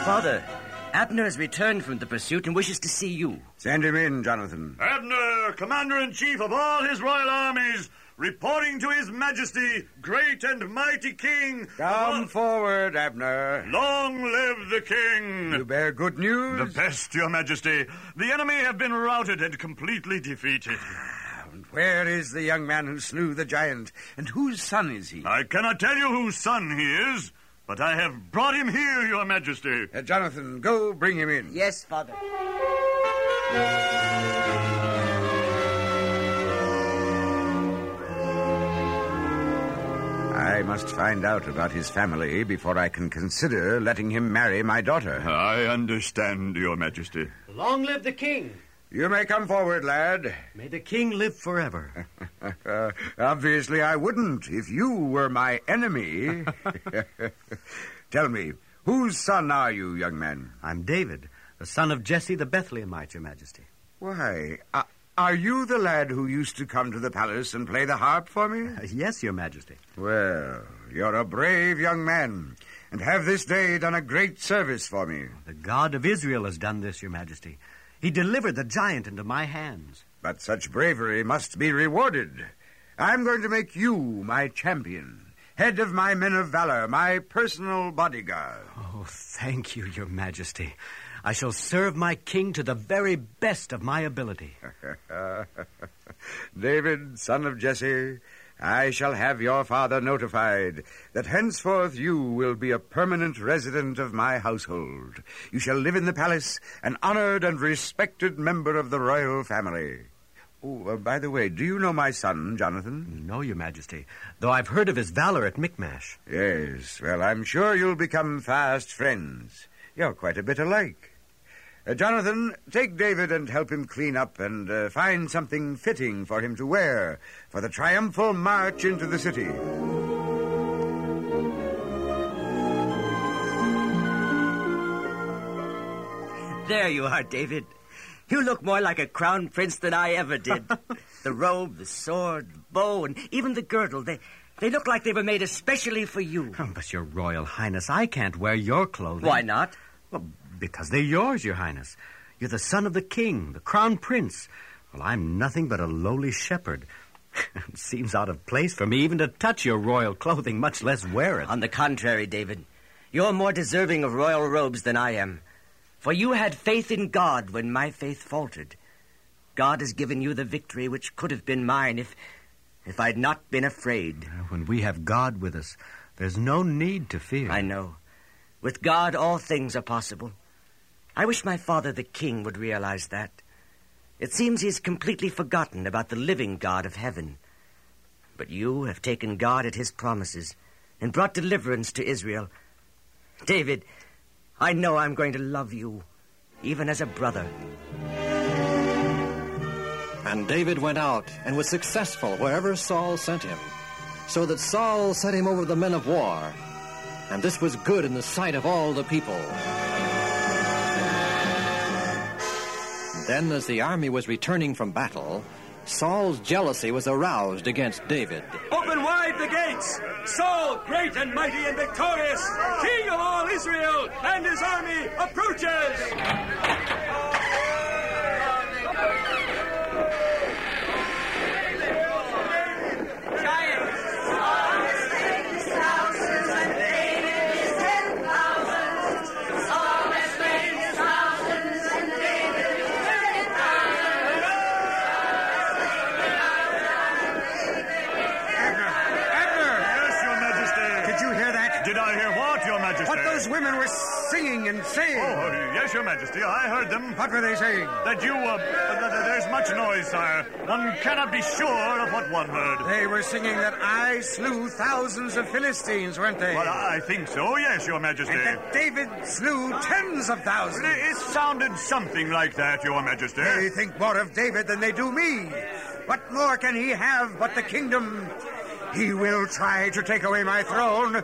Father, Abner has returned from the pursuit and wishes to see you. Send him in, Jonathan. Abner, commander-in-chief of all his royal armies, reporting to his majesty, great and mighty king. Come forward, Abner. Long live the king. You bear good news? The best, your majesty. The enemy have been routed and completely defeated. And where is the young man who slew the giant? And whose son is he? I cannot tell you whose son he is, but I have brought him here, your majesty. Jonathan, go bring him in. Yes, Father. I must find out about his family before I can consider letting him marry my daughter. I understand, your majesty. Long live the king. You may come forward, lad. May the king live forever. Obviously, I wouldn't if you were my enemy. Tell me, whose son are you, young man? I'm David, the son of Jesse the Bethlehemite, your majesty. Why, are you the lad who used to come to the palace and play the harp for me? Yes, your majesty. Well, you're a brave young man, and have this day done a great service for me. The God of Israel has done this, your majesty. He delivered the giant into my hands. But such bravery must be rewarded. I'm going to make you my champion, head of my men of valor, my personal bodyguard. Oh, thank you, your majesty. I shall serve my king to the very best of my ability. David, son of Jesse, I shall have your father notified that henceforth you will be a permanent resident of my household. You shall live in the palace, an honored and respected member of the royal family. Oh, by the way, do you know my son, Jonathan? No, your majesty, though I've heard of his valor at Michmash. Yes, well, I'm sure you'll become fast friends. You're quite a bit alike. Jonathan, take David and help him clean up and find something fitting for him to wear for the triumphal march into the city. There you are, David. You look more like a crown prince than I ever did. The robe, the sword, the bow, and even the girdle, they look like they were made especially for you. Oh, but, your royal highness, I can't wear your clothing. Why not? Well, because they're yours, your highness. You're the son of the king, the crown prince. Well, I'm nothing but a lowly shepherd. It seems out of place for me even to touch your royal clothing, much less wear it. On the contrary, David, you're more deserving of royal robes than I am. For you had faith in God when my faith faltered. God has given you the victory which could have been mine if I'd not been afraid. When we have God with us, there's no need to fear. I know. With God, all things are possible. I wish my father, the king, would realize that. It seems he's completely forgotten about the living God of heaven. But you have taken God at his promises and brought deliverance to Israel. David, I know I'm going to love you, even as a brother. And David went out and was successful wherever Saul sent him, so that Saul set him over the men of war, and this was good in the sight of all the people. Then, as the army was returning from battle, Saul's jealousy was aroused against David. Open wide the gates! Saul, great and mighty and victorious, king of all Israel, and his army approaches! Women were singing and saying. Oh, yes, your majesty, I heard them. What were they saying? That there's much noise, sire. One cannot be sure of what one heard. They were singing that I slew thousands of Philistines, weren't they? Well, I think so, yes, your majesty. And that David slew tens of thousands. It sounded something like that, your majesty. They think more of David than they do me. What more can he have but the kingdom? He will try to take away my throne,